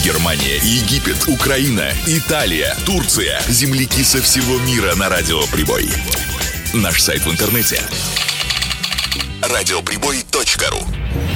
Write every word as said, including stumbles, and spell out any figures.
Германия, Египет, Украина, Италия, Турция. Земляки со всего мира на Радио Прибой. Наш сайт в интернете радиоприбой точка ру.